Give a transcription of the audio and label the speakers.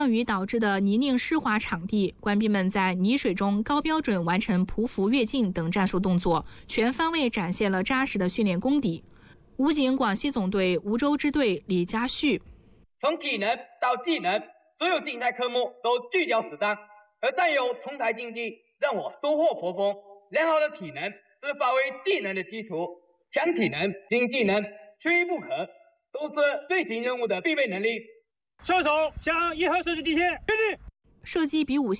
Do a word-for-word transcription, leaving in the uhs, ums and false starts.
Speaker 1: 雨导致的泥泞湿滑场地，官兵们在泥水中高标准完成匍匐跃进等战术动作，全方位展现了扎实的训练功底。武警广西总队梧州支队李家旭：
Speaker 2: 从体能到技能，所有竞赛科目都聚焦实战，而战友同台竞技让我收获颇丰。良好的体能是发挥技能的基础，强体能、精技能缺一不可，都是队形任务的必备能力。
Speaker 3: 射手向一号射击地线，确定。
Speaker 1: 射击比武